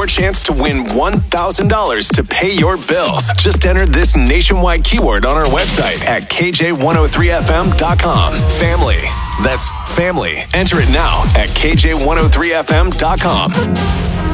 your chance to win $1,000 to pay your bills. Just enter this nationwide keyword on our website at KJ103FM.com. Family. That's family. Enter it now at KJ103FM.com.